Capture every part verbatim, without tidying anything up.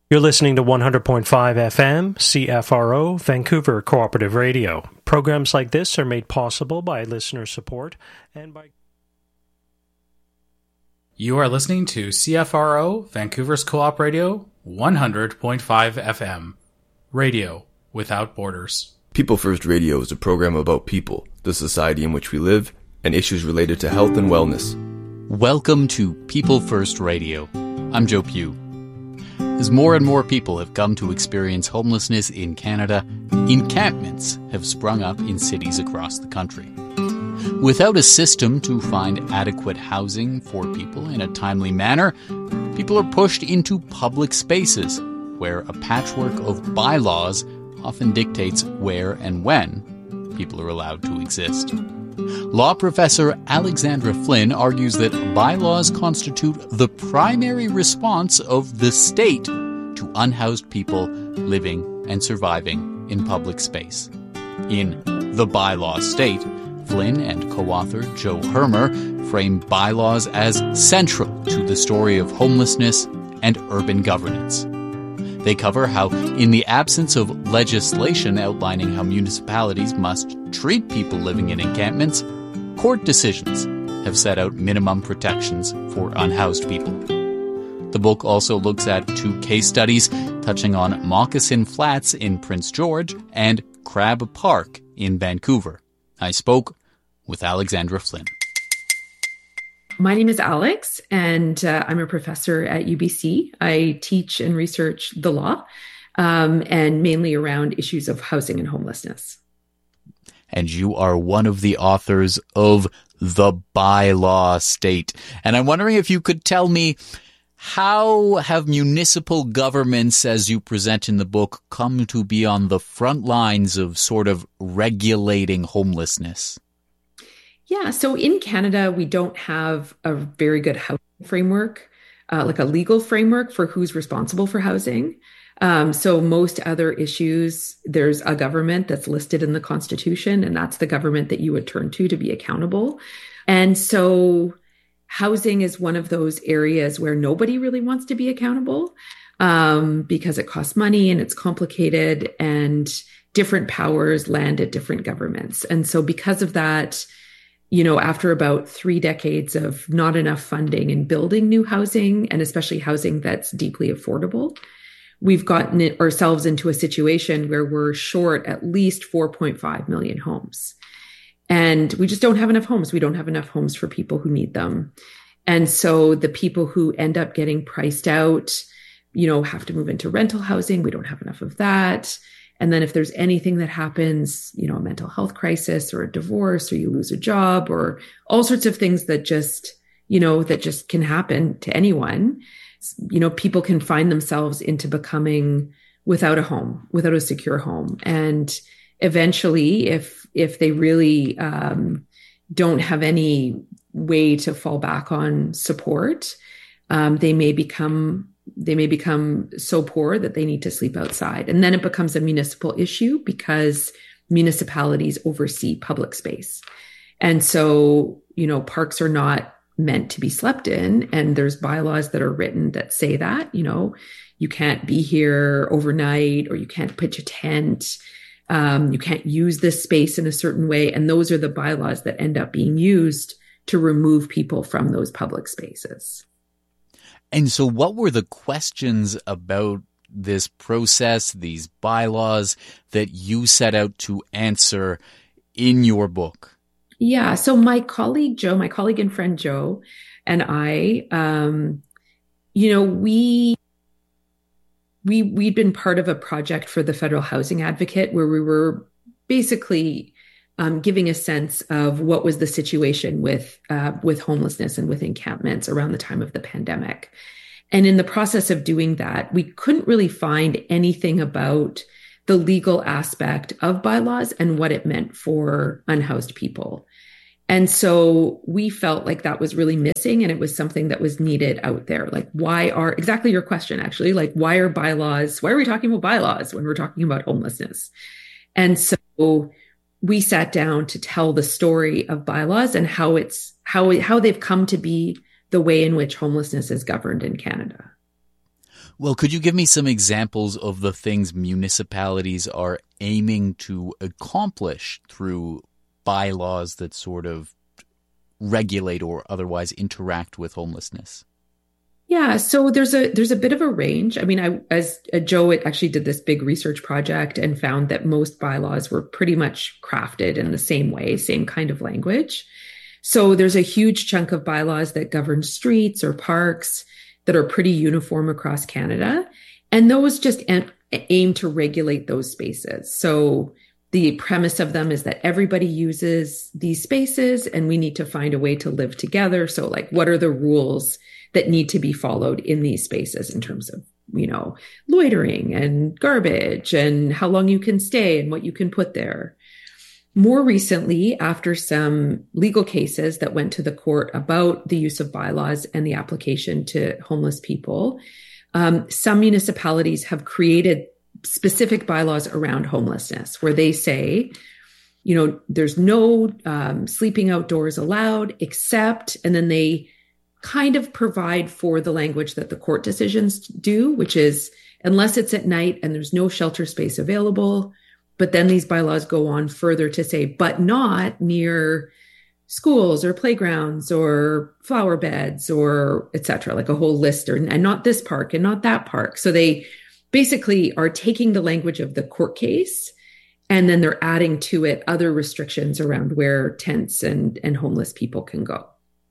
You're listening to one hundred point five F M, C F R O, Vancouver Cooperative Radio. Programs like this are made possible by listener support and by... You are listening to C F R O, Vancouver's Co-op Radio, one hundred point five F M. Radio without borders. People First Radio is a program about people, the society in which we live, and issues related to health and wellness. Welcome to People First Radio. I'm Joe Pugh. As more and more people have come to experience homelessness in Canada, encampments have sprung up in cities across the country. Without a system to find adequate housing for people in a timely manner, people are pushed into public spaces, where a patchwork of bylaws often dictates where and when people are allowed to exist. Law professor Alexandra Flynn argues that bylaws constitute the primary response of the state to unhoused people living and surviving in public space. In The Bylaw State, Flynn and co-author Joe Hermer frame bylaws as central to the story of homelessness and urban governance. They cover how, in the absence of legislation outlining how municipalities must treat people living in encampments, court decisions have set out minimum protections for unhoused people. The book also looks at two case studies touching on Moccasin Flats in Prince George and Crab Park in Vancouver. I spoke with Alexandra Flynn. My name is Alex, and uh, I'm a professor at U B C. I teach and research the law, um, and mainly around issues of housing and homelessness. And you are one of the authors of The Bylaw State. And I'm wondering if you could tell me, how have municipal governments, as you present in the book, come to be on the front lines of sort of regulating homelessness? Yeah, so in Canada, we don't have a very good housing framework, uh, like a legal framework for who's responsible for housing. Um, so most other issues, there's a government that's listed in the Constitution, and that's the government that you would turn to to be accountable. And so housing is one of those areas where nobody really wants to be accountable um, because it costs money and it's complicated, and different powers land at different governments. And so because of that, you know, after about three decades of not enough funding in building new housing, and especially housing that's deeply affordable, we've gotten it ourselves into a situation where we're short at least four point five million homes. And we just don't have enough homes. We don't have enough homes for people who need them. And so the people who end up getting priced out, you know, have to move into rental housing. We don't have enough of that. And then if there's anything that happens, you know, a mental health crisis or a divorce, or you lose a job, or all sorts of things that just, you know, that just can happen to anyone, you know, people can find themselves into becoming without a home, without a secure home. And eventually, if, if they really um, don't have any way to fall back on support, um, they may become They may become so poor that they need to sleep outside. And then it becomes a municipal issue because municipalities oversee public space. And so, you know, parks are not meant to be slept in. And there's bylaws that are written that say that, you know, you can't be here overnight, or you can't pitch a tent. Um, you can't use this space in a certain way. And those are the bylaws that end up being used to remove people from those public spaces. And so what were the questions about this process, these bylaws, that you set out to answer in your book? Yeah. So my colleague, Joe, my colleague and friend Joe, and I, um, you know, we, we, we'd been part of a project for the Federal Housing Advocate, where we were basically Um, giving a sense of what was the situation with uh, with homelessness and with encampments around the time of the pandemic. And in the process of doing that, we couldn't really find anything about the legal aspect of bylaws and what it meant for unhoused people. And so we felt like that was really missing, and it was something that was needed out there. Like, why are, exactly your question, actually, like, why are bylaws, why are we talking about bylaws when we're talking about homelessness? And so we sat down to tell the story of bylaws and how it's, how, how they've come to be the way in which homelessness is governed in Canada. Well, could you give me some examples of the things municipalities are aiming to accomplish through bylaws that sort of regulate or otherwise interact with homelessness? Yeah, so there's a there's a bit of a range. I mean, I as uh, Joe actually did this big research project and found that most bylaws were pretty much crafted in the same way, same kind of language. So there's a huge chunk of bylaws that govern streets or parks that are pretty uniform across Canada, and those just aim to regulate those spaces. So the premise of them is that everybody uses these spaces and we need to find a way to live together. So like, what are the rules that need to be followed in these spaces in terms of, you know, loitering and garbage and how long you can stay and what you can put there. More recently, after some legal cases that went to the court about the use of bylaws and the application to homeless people, um, some municipalities have created specific bylaws around homelessness where they say, you know, there's no um, sleeping outdoors allowed except, and then they kind of provide for the language that the court decisions do, which is unless it's at night and there's no shelter space available. But then these bylaws go on further to say, but not near schools or playgrounds or flower beds or et cetera, like a whole list, or, and not this park and not that park. So they basically are taking the language of the court case and then they're adding to it other restrictions around where tents and, and homeless people can go.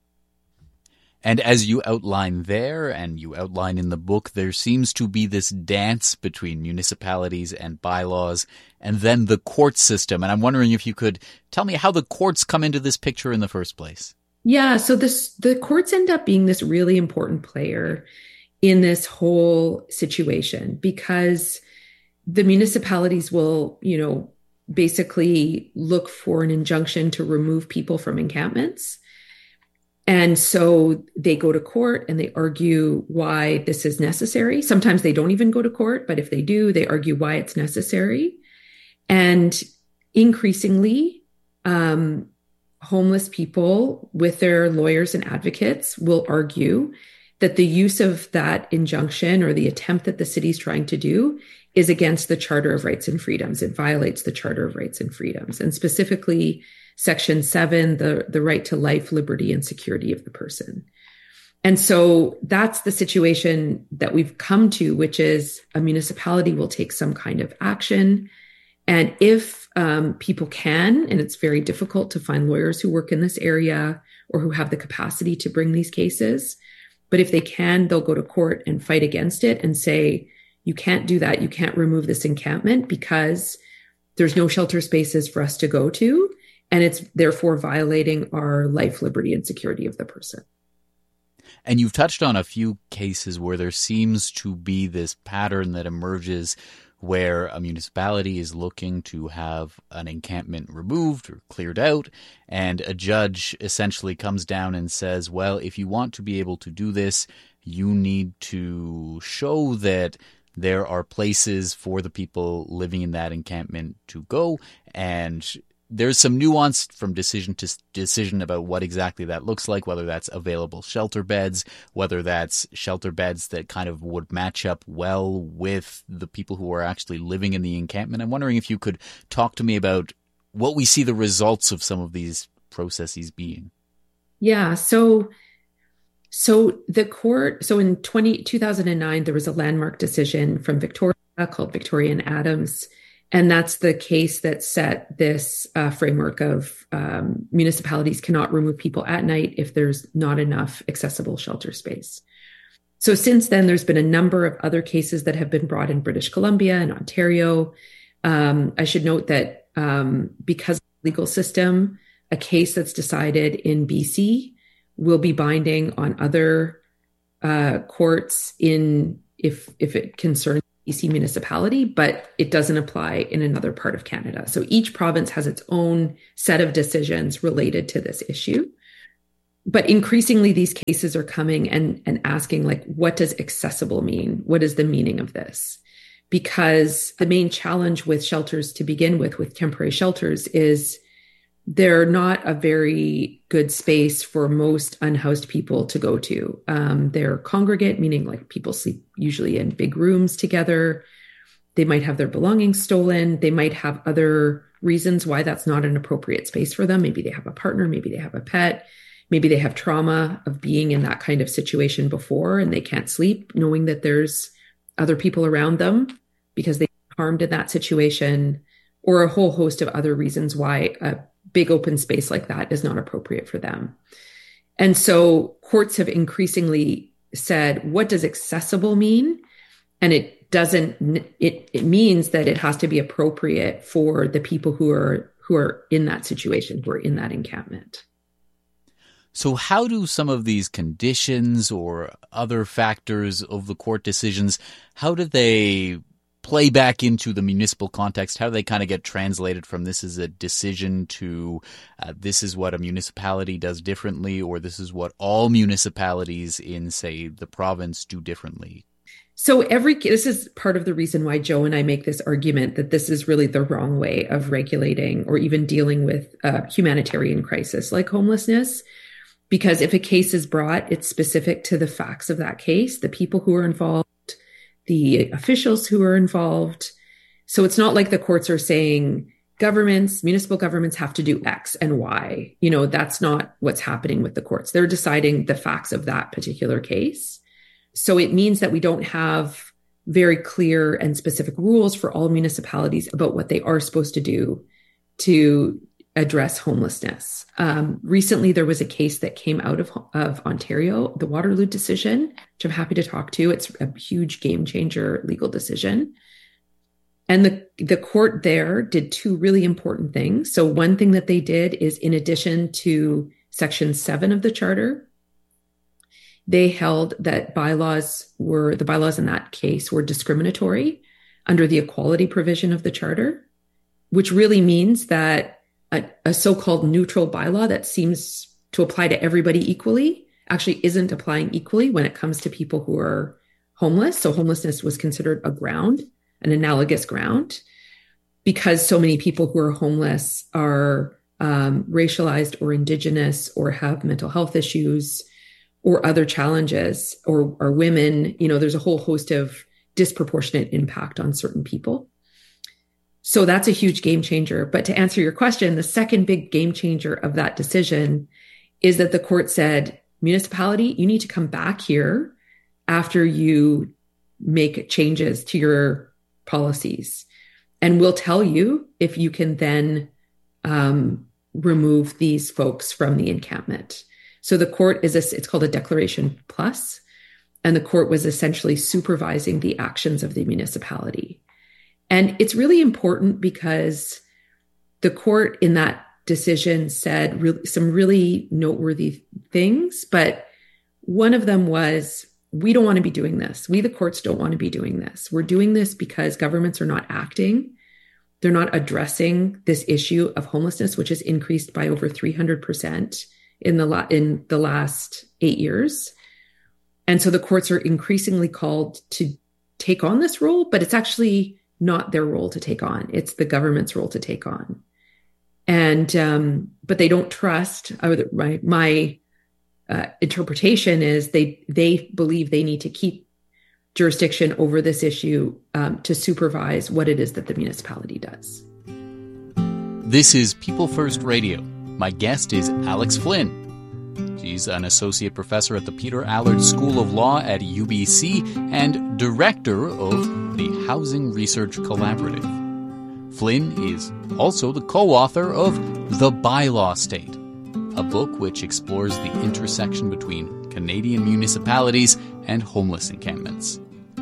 And as you outline there, and you outline in the book, there seems to be this dance between municipalities and bylaws, and then the court system. And I'm wondering if you could tell me how the courts come into this picture in the first place. Yeah, so this the courts end up being this really important player in this whole situation because the municipalities will, you know, basically look for an injunction to remove people from encampments. And so they go to court and they argue why this is necessary. Sometimes they don't even go to court, but if they do, they argue why it's necessary. And increasingly, um, homeless people with their lawyers and advocates will argue that the use of that injunction or the attempt that the city's trying to do is against the Charter of Rights and Freedoms. It violates the Charter of Rights and Freedoms, and specifically Section seven, the, the right to life, liberty, and security of the person. And so that's the situation that we've come to, which is a municipality will take some kind of action. And if um, people can, and it's very difficult to find lawyers who work in this area or who have the capacity to bring these cases, but if they can, they'll go to court and fight against it and say, you can't do that. You can't remove this encampment because there's no shelter spaces for us to go to. And it's therefore violating our life, liberty, and security of the person. And you've touched on a few cases where there seems to be this pattern that emerges where a municipality is looking to have an encampment removed or cleared out, and a judge essentially comes down and says, well, if you want to be able to do this, you need to show that there are places for the people living in that encampment to go, and there's some nuance from decision to decision about what exactly that looks like, whether that's available shelter beds, whether that's shelter beds that kind of would match up well with the people who are actually living in the encampment. I'm wondering if you could talk to me about what we see the results of some of these processes being. Yeah, so so the court, so in two thousand nine, there was a landmark decision from Victoria called Victoria and Adams. And that's the case that set this uh, framework of um, municipalities cannot remove people at night if there's not enough accessible shelter space. So since then, there's been a number of other cases that have been brought in British Columbia and Ontario. Um, I should note that um, because of the legal system, a case that's decided in B C will be binding on other uh, courts in if if it concerns B C municipality, but it doesn't apply in another part of Canada. So each province has its own set of decisions related to this issue. But increasingly, these cases are coming and, and asking, like, what does accessible mean? What is the meaning of this? Because the main challenge with shelters to begin with, with temporary shelters, is they're not a very good space for most unhoused people to go to. Um, they're congregate, meaning like people sleep usually in big rooms together. They might have their belongings stolen. They might have other reasons why that's not an appropriate space for them. Maybe they have a partner, maybe they have a pet, maybe they have trauma of being in that kind of situation before and they can't sleep knowing that there's other people around them because they were harmed in that situation, or a whole host of other reasons why a big open space like that is not appropriate for them. And so courts have increasingly said, what does accessible mean? And it doesn't, it, it means that it has to be appropriate for the people who are, who are in that situation, who are in that encampment. So how do some of these conditions or other factors of the court decisions, how do they play back into the municipal context? How do they kind of get translated from this is a decision to uh, this is what a municipality does differently, or this is what all municipalities in, say, the province do differently? So every this is part of the reason why Joe and I make this argument that this is really the wrong way of regulating or even dealing with a humanitarian crisis like homelessness. Because if a case is brought, it's specific to the facts of that case, the people who are involved, the officials who are involved. So it's not like the courts are saying governments, municipal governments have to do X and Y. You know, that's not what's happening with the courts. They're deciding the facts of that particular case. So it means that we don't have very clear and specific rules for all municipalities about what they are supposed to do to address homelessness. Um, recently, there was a case that came out of, of Ontario, the Waterloo decision, which I'm happy to talk to. It's a huge game changer legal decision. And the, the court there did two really important things. So one thing that they did is, in addition to Section seven of the Charter, they held that bylaws were, the bylaws in that case were discriminatory under the equality provision of the Charter, which really means that A, a so-called neutral bylaw that seems to apply to everybody equally actually isn't applying equally when it comes to people who are homeless. So homelessness was considered a ground, an analogous ground, because so many people who are homeless are um, racialized or Indigenous or have mental health issues or other challenges, or are women. You know, there's a whole host of disproportionate impact on certain people. So that's a huge game changer. But to answer your question, the second big game changer of that decision is that the court said, municipality, you need to come back here after you make changes to your policies. And we'll tell you if you can then um, remove these folks from the encampment. So the court is, a, it's called a declaration plus, and the court was essentially supervising the actions of the municipality. And it's really important because the court in that decision said really, some really noteworthy things, but one of them was, we don't want to be doing this. We, the courts, don't want to be doing this. We're doing this because governments are not acting. They're not addressing this issue of homelessness, which has increased by over three hundred percent in the, la- in the last eight years. And so the courts are increasingly called to take on this role, but it's actually not their role to take on. It's the government's role to take on. And, um, but they don't trust, uh, my, my uh, interpretation is they, they believe they need to keep jurisdiction over this issue um, to supervise what it is that the municipality does. This is People First Radio. My guest is Alex Flynn. She's an associate professor at the Peter Allard School of Law at U B C and director of the Housing Research Collaborative. Flynn is also the co-author of The Bylaw State, a book which explores the intersection between Canadian municipalities and homeless encampments.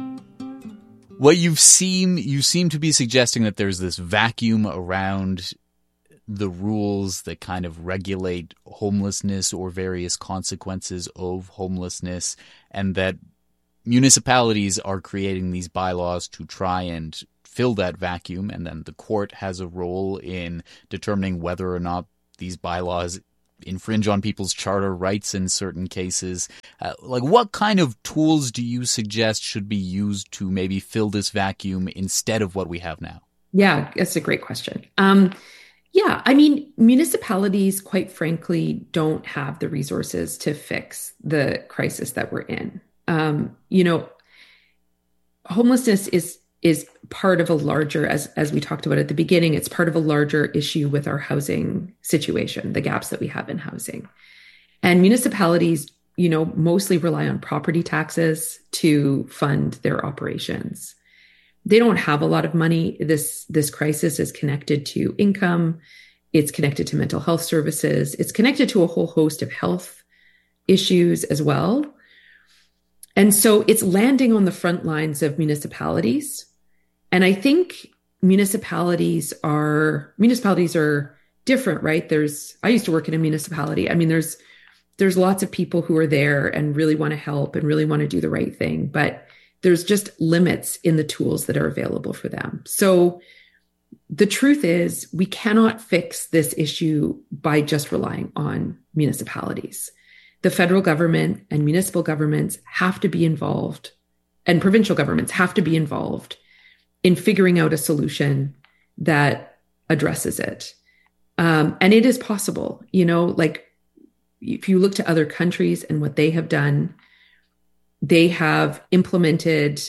What you've seen, you seem to be suggesting that there's this vacuum around the rules that kind of regulate homelessness or various consequences of homelessness, and that municipalities are creating these bylaws to try and fill that vacuum, and then the court has a role in determining whether or not these bylaws infringe on people's charter rights in certain cases. Uh, like, what kind of tools do you suggest should be used to maybe fill this vacuum instead of what we have now? Yeah, that's a great question. Um, Yeah, I mean, municipalities, quite frankly, don't have the resources to fix the crisis that we're in. Um, you know, homelessness is is part of a larger, as as we talked about at the beginning, it's part of a larger issue with our housing situation, the gaps that we have in housing. And municipalities, you know, mostly rely on property taxes to fund their operations. They don't have a lot of money. This this crisis is connected to income. It's connected to mental health services. It's connected to a whole host of health issues as well. And so it's landing on the front lines of municipalities. And I think municipalities are municipalities are different, right? There's I used to work in a municipality. I mean, there's there's lots of people who are there and really want to help and really want to do the right thing, but there's just limits in the tools that are available for them. So the truth is, we cannot fix this issue by just relying on municipalities. The federal government and municipal governments have to be involved, and provincial governments have to be involved in figuring out a solution that addresses it. Um, and it is possible, you know, like if you look to other countries and what they have done, they have implemented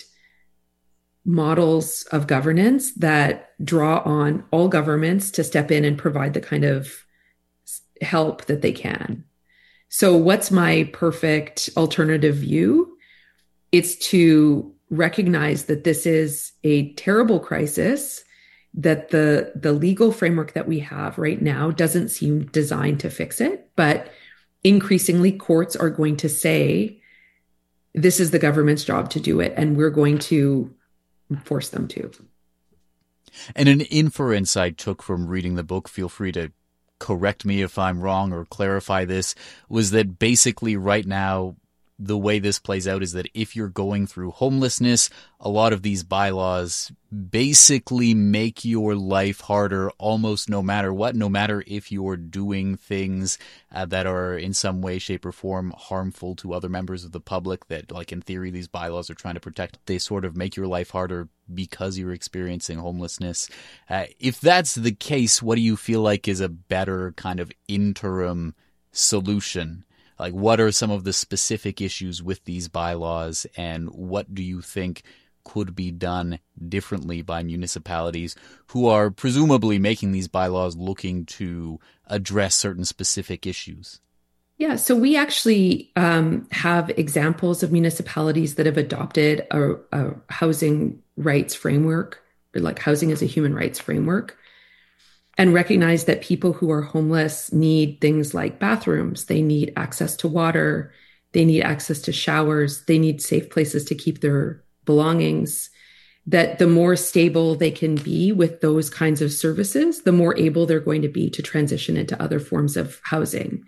models of governance that draw on all governments to step in and provide the kind of help that they can. So what's my perfect alternative view? It's to recognize that this is a terrible crisis, that the, the legal framework that we have right now doesn't seem designed to fix it, but increasingly courts are going to say, this is the government's job to do it, and we're going to force them to. And an inference I took from reading the book, feel free to correct me if I'm wrong or clarify this, was that basically right now, the way this plays out is that if you're going through homelessness, a lot of these bylaws basically make your life harder almost no matter what, no matter if you're doing things uh, that are in some way, shape, or form harmful to other members of the public that, like in theory, these bylaws are trying to protect. They sort of make your life harder because you're experiencing homelessness. Uh, if that's the case, what do you feel like is a better kind of interim solution? Like, what are some of the specific issues with these bylaws, and what do you think could be done differently by municipalities who are presumably making these bylaws looking to address certain specific issues? Yeah, so we actually um, have examples of municipalities that have adopted a, a housing rights framework, or like housing as a human rights framework, and recognize that people who are homeless need things like bathrooms, they need access to water, they need access to showers, they need safe places to keep their belongings, that the more stable they can be with those kinds of services, the more able they're going to be to transition into other forms of housing,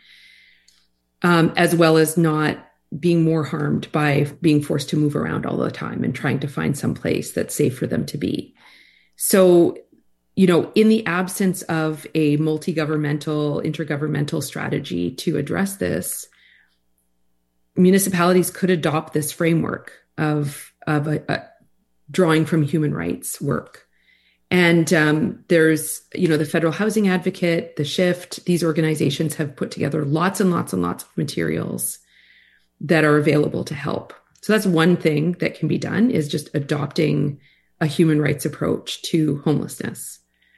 um, as well as not being more harmed by being forced to move around all the time and trying to find some place that's safe for them to be. So, you know, in the absence of a multi-governmental, intergovernmental strategy to address this, municipalities could adopt this framework of, of a, a drawing from human rights work. And um, there's, you know, the Federal Housing Advocate, the Shift, these organizations have put together lots and lots and lots of materials that are available to help. So that's one thing that can be done, is just adopting a human rights approach to homelessness.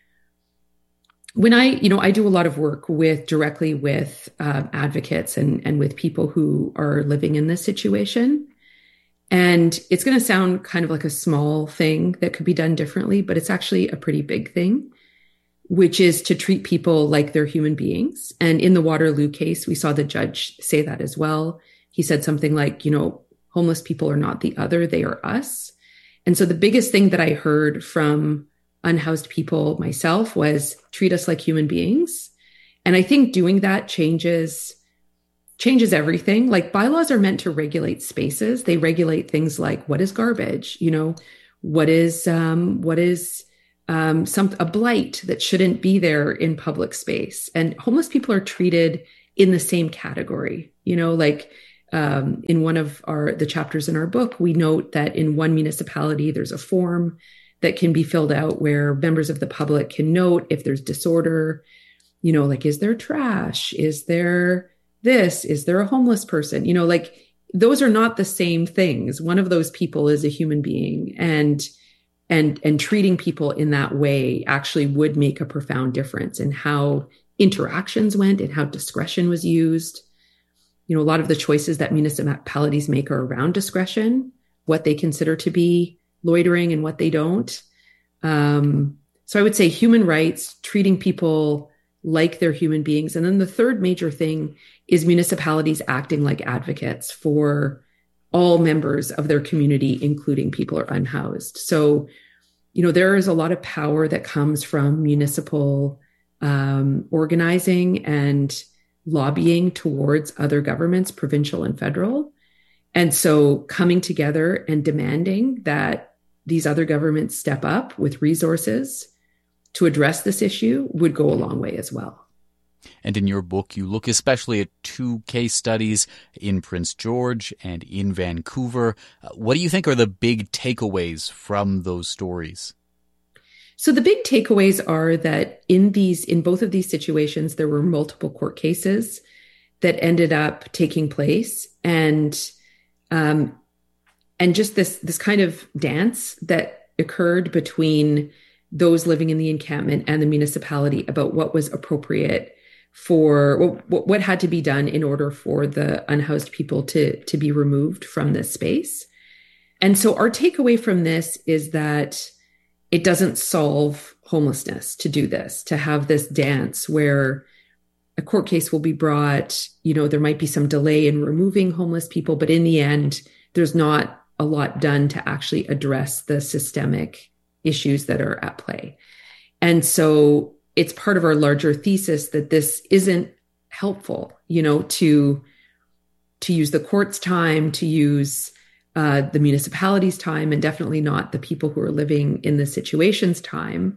When I, you know, I do a lot of work with directly with uh, advocates and, and with people who are living in this situation. And it's going to sound kind of like a small thing that could be done differently, but it's actually a pretty big thing, which is to treat people like they're human beings. And in the Waterloo case, we saw the judge say that as well. He said something like, you know, homeless people are not the other, they are us. And so the biggest thing that I heard from unhoused people myself was treat us like human beings. And I think doing that changes, changes everything. Like, bylaws are meant to regulate spaces. They regulate things like what is garbage, you know, what is, um, what is, um, some, a blight that shouldn't be there in public space. And homeless people are treated in the same category, you know, like, um, in one of our, the chapters in our book, we note that in one municipality, there's a form that can be filled out where members of the public can note if there's disorder, you know, like, is there trash? Is there this? Is there a homeless person? You know, like, those are not the same things. One of those people is a human being, and and and treating people in that way actually would make a profound difference in how interactions went and how discretion was used. You know, a lot of the choices that municipalities make are around discretion, what they consider to be loitering and what they don't. Um, so I would say human rights, treating people like they're human beings. And then the third major thing is municipalities acting like advocates for all members of their community, including people who are unhoused. So, you know, there is a lot of power that comes from municipal um, organizing and lobbying towards other governments, provincial and federal. And so coming together and demanding that these other governments step up with resources to address this issue would go a long way as well. And in your book, you look especially at two case studies in Prince George and in Vancouver. Uh, what do you think are the big takeaways from those stories? So the big takeaways are that in these, in both of these situations, there were multiple court cases that ended up taking place, and um, and just this this kind of dance that occurred between those living in the encampment and the municipality about what was appropriate for what, what had to be done in order for the unhoused people to, to be removed from this space. And so our takeaway from this is that it doesn't solve homelessness to do this, to have this dance where a court case will be brought, you know, there might be some delay in removing homeless people, but in the end, there's not a lot done to actually address the systemic issues that are at play. And so it's part of our larger thesis that this isn't helpful, you know, to, to use the court's time, to use uh, the municipality's time, and definitely not the people who are living in the situation's time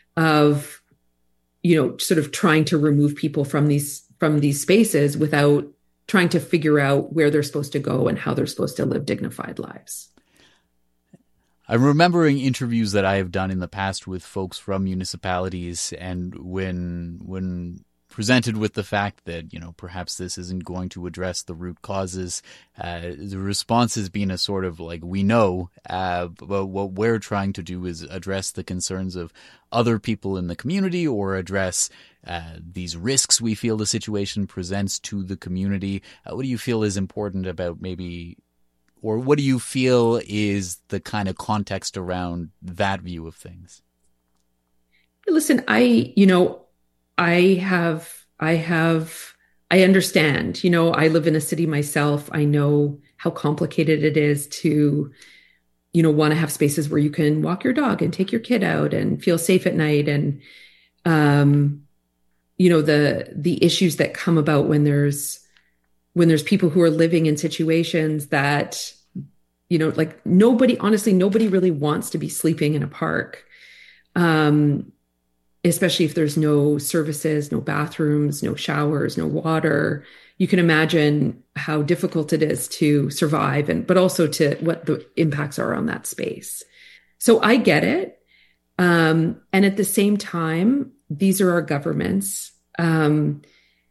of, you know, sort of trying to remove people from these, from these spaces without trying to figure out where they're supposed to go and how they're supposed to live dignified lives. I'm remembering interviews that I have done in the past with folks from municipalities, and when when presented with the fact that, you know, perhaps this isn't going to address the root causes, uh, the response has been a sort of like, we know, uh, but what we're trying to do is address the concerns of other people in the community, or address uh, these risks we feel the situation presents to the community. Uh, what do you feel is important about maybe, or what do you feel is the kind of context around that view of things? Listen, I, you know, I have, I have, I understand, you know, I live in a city myself. I know how complicated it is to, you know, want to have spaces where you can walk your dog and take your kid out and feel safe at night. And, um, you know, the, the issues that come about when there's, when there's people who are living in situations that, you know, like nobody, honestly, nobody really wants to be sleeping in a park. Um, especially if there's no services, no bathrooms, no showers, no water. You can imagine how difficult it is to survive, and but also to what the impacts are on that space. So I get it. Um, and at the same time, these are our governments. Um,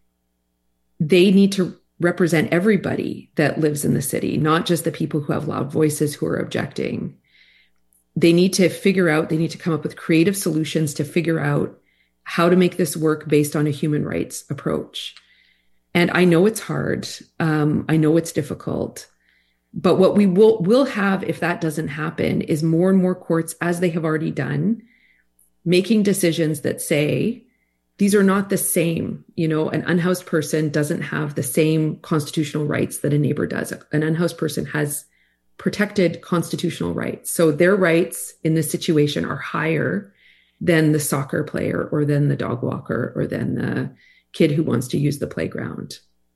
they need to represent everybody that lives in the city, not just the people who have loud voices who are objecting. They need to figure out, they need to come up with creative solutions to figure out how to make this work based on a human rights approach. And I know it's hard. Um, I know it's difficult. But what we will, will have if that doesn't happen is more and more courts, as they have already done, making decisions that say, these are not the same. You know, an unhoused person doesn't have the same constitutional rights that a neighbor does. An unhoused person has protected constitutional rights. So their rights in this situation are higher than the soccer player or than the dog walker or than the kid who wants to use the playground,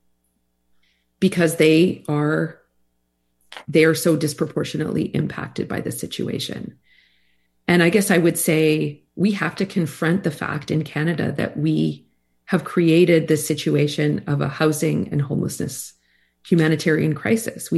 because they are, they are so disproportionately impacted by the situation. And I guess I would say we have to confront the fact in Canada that we have created this situation of a housing and homelessness humanitarian crisis. We